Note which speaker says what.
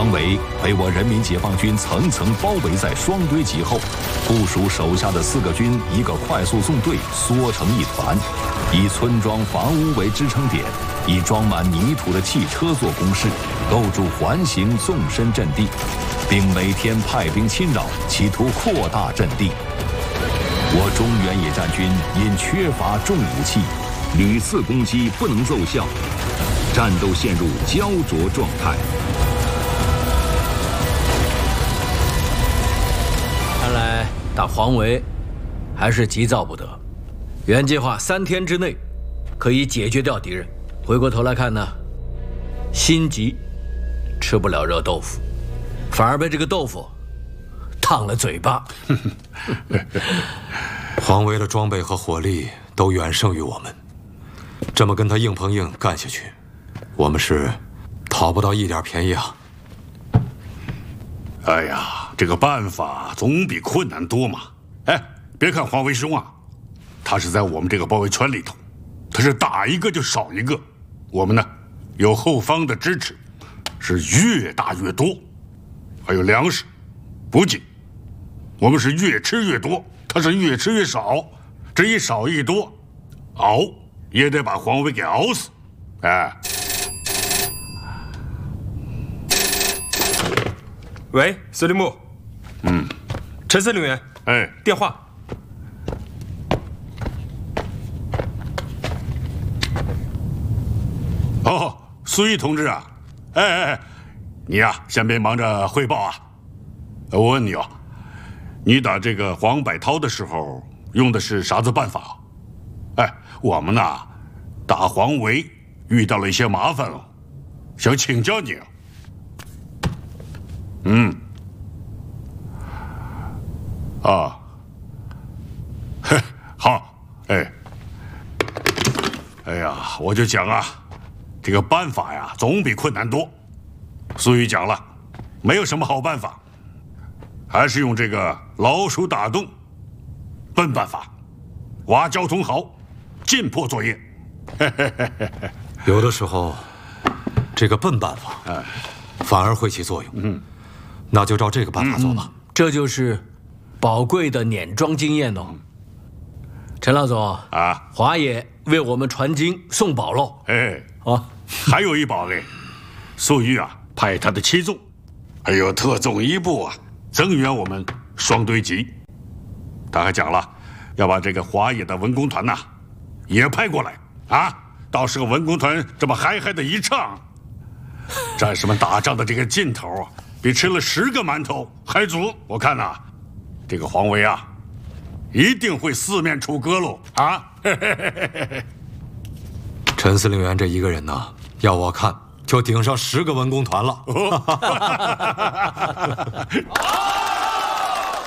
Speaker 1: 黄维被我人民解放军层层包围在双堆集后，部署手下的4个军一个快速纵队缩成一团，以村庄房屋为支撑点，以装满泥土的汽车做工事，构筑环形纵深阵地，并每天派兵侵扰，企图扩大阵地。我中原野战军因缺乏重武器，屡次攻击不能奏效，战斗陷入焦灼状态。
Speaker 2: 看来打黄维还是急躁不得。原计划3天之内可以解决掉敌人，回过头来看呢，心急吃不了热豆腐，反而被这个豆腐烫了嘴巴。
Speaker 3: 黄维的装备和火力都远胜于我们，这么跟他硬碰硬干下去，我们是讨不到一点便宜啊！
Speaker 4: 哎呀，这个办法总比困难多嘛！哎，别看黄维兄啊，他是在我们这个包围圈里头，他是打一个就少一个。我们呢，有后方的支持，是越打越多，还有粮食、补给，我们是越吃越多，他是越吃越少。这一少一多，熬也得把黄维给熬死。哎。
Speaker 5: 喂，司令部。陈司令员。
Speaker 4: 哎，
Speaker 5: 电话。
Speaker 4: 哦，苏毅同志啊，哎，你呀，先别忙着汇报啊。我问你啊，你打这个黄百韬的时候用的是啥子办法？哎，我们呐，打黄维遇到了一些麻烦哦，想请教你啊。好，哎呀，我就讲啊，这个办法呀，总比困难多。苏玉讲了，没有什么好办法，还是用这个老鼠打洞，笨办法，挖交通壕，进破作业。
Speaker 3: 有的时候，这个笨办法，反而会起作用。那就照这个办法做吧。
Speaker 2: 这就是宝贵的碾庄经验哦。陈老总
Speaker 4: 啊，
Speaker 2: 华野为我们传经送宝喽。
Speaker 4: 还有一宝嘞，粟裕啊派他的7纵，还有特纵1部啊增援我们双堆集。他还讲了，要把这个华野的文工团呐也派过来啊，到时候文工团这么嗨嗨的一唱，战士们打仗的这个劲头啊，比吃了10个馒头还足。我看呐，这个黄维啊，一定会4面楚歌喽啊！
Speaker 3: 陈司令员这一个人呢，要我看就顶上10个文工团了。